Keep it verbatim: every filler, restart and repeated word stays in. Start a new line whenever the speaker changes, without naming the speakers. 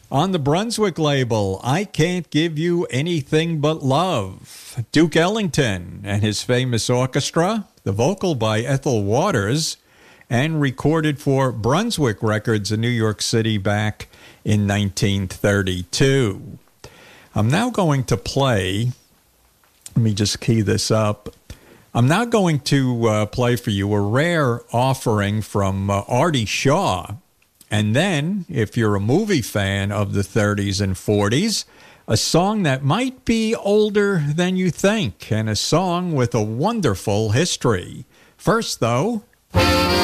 On the Brunswick label, I Can't Give You Anything But Love. Duke Ellington and his famous orchestra, the vocal by Ethel Waters, and recorded for Brunswick Records in New York City back in nineteen thirty-two. I'm now going to play, let me just key this up. I'm now going to uh, play for you a rare offering from uh, Artie Shaw. And then, if you're a movie fan of the thirties and forties, a song that might be older than you think, and a song with a wonderful history. First, though...